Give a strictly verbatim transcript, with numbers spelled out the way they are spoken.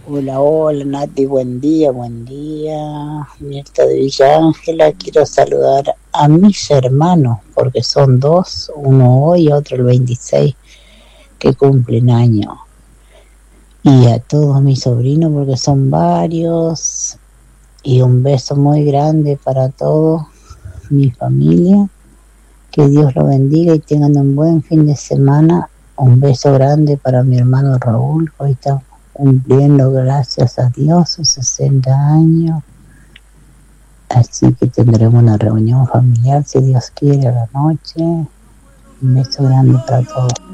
Hola, hola Nati, buen día, buen día. Mirta de Villa Ángela, quiero saludar a mis hermanos, porque son dos, uno hoy y otro el veintiséis, que cumplen año. Y a todos mis sobrinos, porque son varios. Y un beso muy grande para todos, mi familia. Que Dios los bendiga y tengan un buen fin de semana. Un beso grande para mi hermano Raúl, hoy está cumpliendo, gracias a Dios, sus sesenta años. Así que tendremos una reunión familiar, si Dios quiere, a la noche. Un beso grande para todos.